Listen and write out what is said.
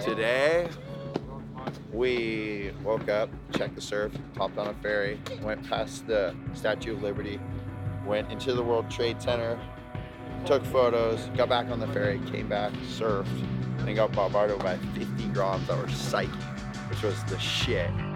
Today, we woke up, checked the surf, hopped on a ferry, went past the Statue of Liberty, went into the World Trade Center, took photos, got back on the ferry, came back, surfed, and got bombarded by 50 groms that were psychic, which was the shit.